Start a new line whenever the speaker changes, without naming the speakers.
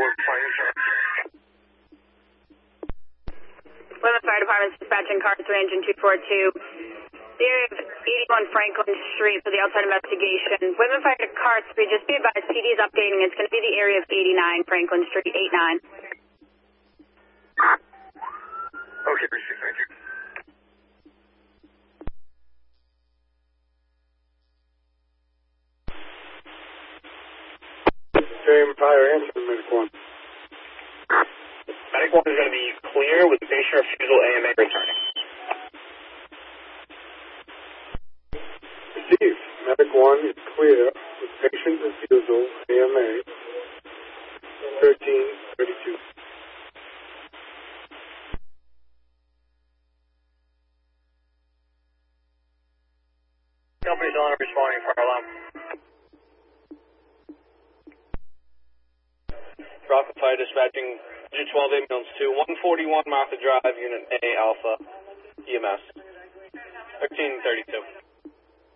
Plymouth Fire Department dispatching car 3 engine 242. The area of 81 Franklin Street for the outside investigation. Plymouth Fire car 3, just be advised, PD is updating. It's going to be the area of 89 Franklin Street, 89.
Okay, received, thank you.
Same fire answer, Medic 1.
Medic 1 is going to be clear with station refusal AMA returning.
Received. Medic 1 is clear with patient refusal AMA 1332.
Company's on responding fire alarm. Rockland Fire dispatching Engine 12 ambulance to 141 Martha Drive, Unit A Alpha, EMS, 1332.